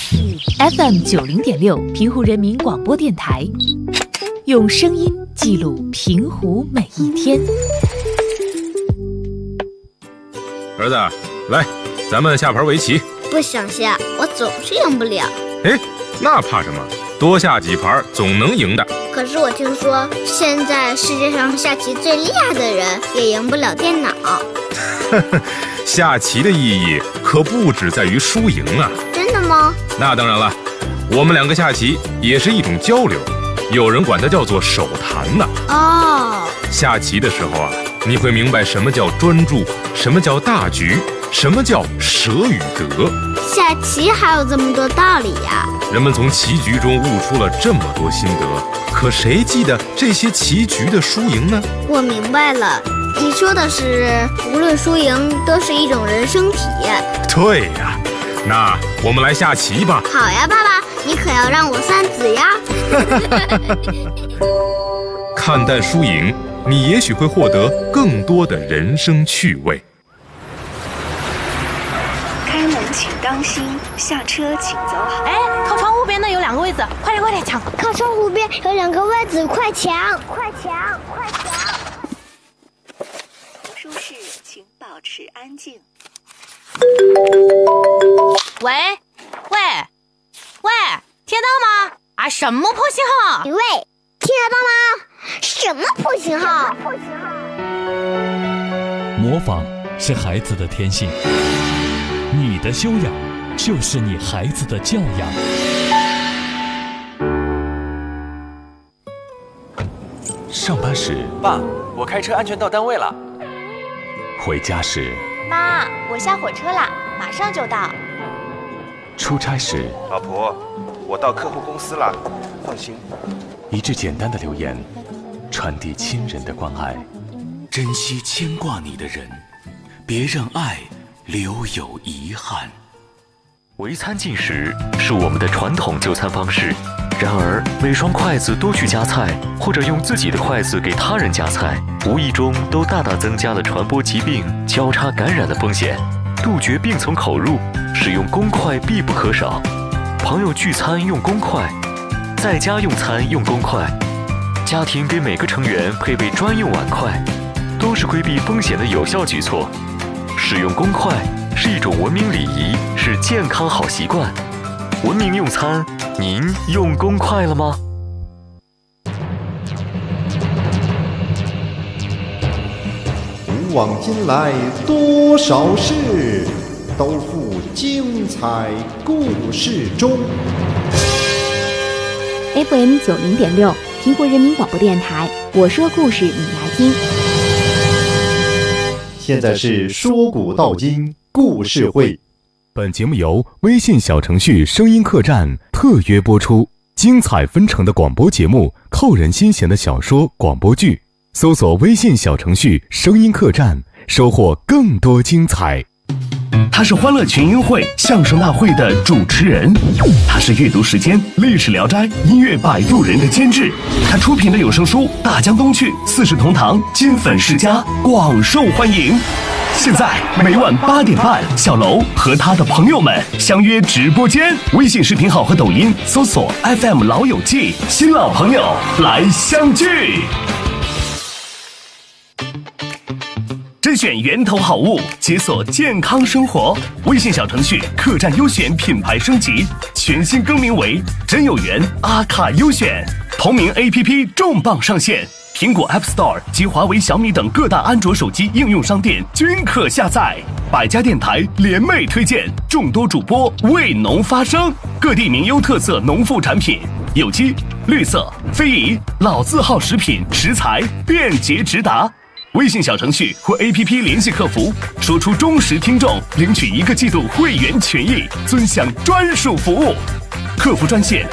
FM90.6平湖人民广播电台，用声音记录平湖每一天。 儿子，来，咱们下盘围棋。 不想下，我总是赢不了。 哎，那怕什么？多下几盘总能赢的。 可是我听说，现在世界上下棋最厉害的人也赢不了电脑。 下棋的意义可不只在于输赢啊！ 真的吗？ 那当然了，我们两个下棋也是一种交流，有人管它叫做手谈呢。 哦， 下棋的时候啊，你会明白什么叫专注，什么叫大局，什么叫舍与得。 下棋还有这么多道理呀！ 人们从棋局中悟出了这么多心得，可谁记得这些棋局的输赢呢？ 我明白了，你说的是无论输赢都是一种人生体验。 对呀，那我们来下棋吧。 好呀，爸爸，你可要让我三子呀。 看淡输赢，你也许会获得更多的人生趣味。 开门请当心，下车请走好。 哎，靠窗户边的有2个位子，快点快点抢！ 靠窗户边有2个位子，快抢！快抢！快抢！ 读书室请保持安静。 喂，听到吗？啊，什么破信号？ 喂，听得到吗？什么破信号？ 模仿是孩子的天性，你的修养就是你孩子的教养。上班时， 爸，我开车安全到单位了。 回家时， 妈，我下火车啦，马上就到。 出差时， 老婆，我到客户公司了，放心。 一句简单的留言，传递亲人的关爱。 珍惜牵挂你的人，别让爱留有遗憾。 围餐进食是我们的传统就餐方式，然而每双筷子都去夹菜，或者用自己的筷子给他人夹菜，无意中都大大增加了传播疾病、交叉感染的风险。杜绝病从口入，使用公筷必不可少。朋友聚餐用公筷，在家用餐用公筷，家庭给每个成员配备专用碗筷，都是规避风险的有效举措。使用公筷是一种文明礼仪，是健康好习惯。文明用餐，您用公筷了吗？ 古往今来多少事，都付精彩故事中。 FM90.6平湖人民广播电台，我说故事你来听。 现在是说古道今故事会。 本节目由微信小程序声音客栈特约播出，精彩纷呈的广播节目，扣人心弦的小说广播剧，搜索微信小程序声音客栈，收获更多精彩。 他是欢乐群英会相声大会的主持人，他是阅读时间历史聊斋音乐摆渡人的监制，他出品的有声书大江东去四世同堂金粉世家广受欢迎。现在每晚8点半，小楼和他的朋友们相约直播间，微信视频号和抖音搜索 FM 老友记，新老朋友来相聚。甄选源头好物，解锁健康生活。微信小程序客栈优选品牌升级，全新更名为真有缘阿卡优选。同名 APP 重磅上线，苹果 App Store 及华为、小米等各大安卓手机应用商店均可下载。百家电台联袂推荐，众多主播为农发声，各地名优特色农副产品，有机、绿色、非遗、老字号食品食材便捷直达。微信小程序或 APP 联系客服，说出忠实听众，领取1个季度会员权益，尊享专属服务。客服专线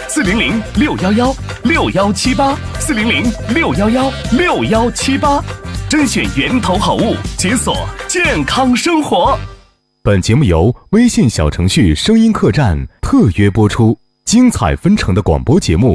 400-611-6178，400-611-6178，甄选源头好物，解锁健康生活。 本节目由微信小程序声音客栈特约播出，精彩纷呈的广播节目，